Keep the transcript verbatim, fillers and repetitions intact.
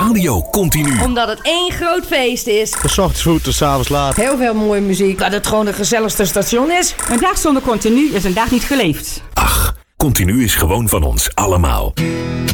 Radio Continu. Omdat het één groot feest is. De 's ochtends vroeg, de 's avonds laat. Heel veel mooie muziek. Dat het gewoon het gezelligste station is. Een dag zonder Continu is een dag niet geleefd. Ach, Continu is gewoon van ons allemaal.